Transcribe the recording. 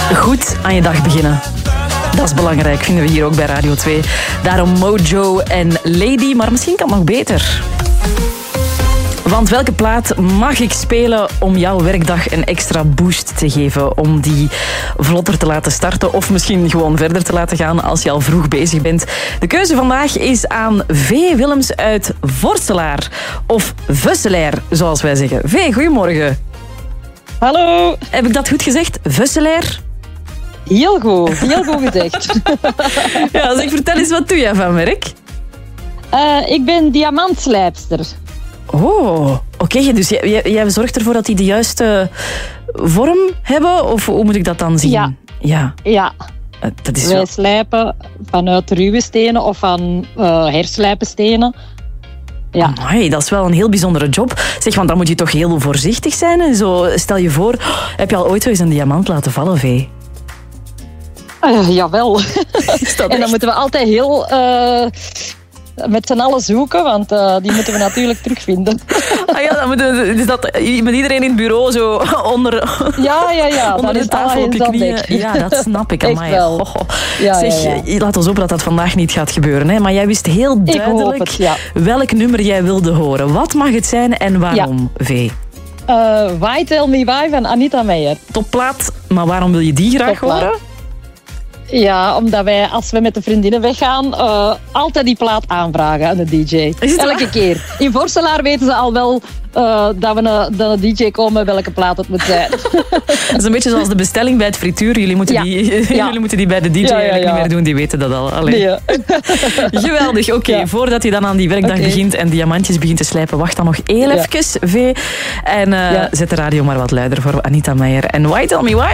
Goed aan je dag beginnen. Dat is belangrijk, vinden we hier ook bij Radio 2. Daarom Mojo en Lady, maar misschien kan het nog beter. Want welke plaat mag ik spelen om jouw werkdag een extra boost te geven? Om die vlotter te laten starten of misschien gewoon verder te laten gaan als je al vroeg bezig bent. De keuze vandaag is aan V. Willems uit Vorselaar. Of Vusselaar, zoals wij zeggen. V, goedemorgen. Hallo. Heb ik dat goed gezegd? Vusselaar? Heel goed gezegd. Ja, zeg, vertel eens, wat doe jij van werk? Ik ben diamantslijpster. Oh, oké. Dus jij zorgt ervoor dat die de juiste vorm hebben? Of hoe moet ik dat dan zien? Ja. Dat is Wij slijpen vanuit ruwe stenen of van herslijpenstenen. Ja. Amai, dat is wel een heel bijzondere job. Zeg, want dan moet je toch heel voorzichtig zijn. En zo, stel je voor, heb je al ooit zo eens een diamant laten vallen, V? Jawel. En dan moeten we altijd heel met z'n allen zoeken, want die moeten we natuurlijk terugvinden. Ah ja, dan moeten we, dus dat met iedereen in het bureau zo onder, Ja. onder de tafel op je knieën. Ja, dat snap ik. Amai. Echt wel. Zeg, laat ons hopen dat dat vandaag niet gaat gebeuren. Hè? Maar jij wist heel duidelijk welk nummer jij wilde horen. Wat mag het zijn en waarom, V? Why Tell Me Why van Anita Meijer. Topplaat, maar waarom wil je die graag horen? Ja, omdat wij, als we met de vriendinnen weggaan, altijd die plaat aanvragen aan de DJ. Elke keer. In Vorselaar weten ze al wel dat we naar de DJ komen welke plaat het moet zijn. Dat is een beetje zoals de bestelling bij het frituur. Jullie moeten, jullie moeten die bij de DJ eigenlijk niet meer doen. Die weten dat al. Nee. Geweldig. Oké, voordat je dan aan die werkdag begint en diamantjes begint te slijpen, wacht dan nog heel even, V. En zet de radio maar wat luider voor Anita Meijer. En Why Tell Me Why?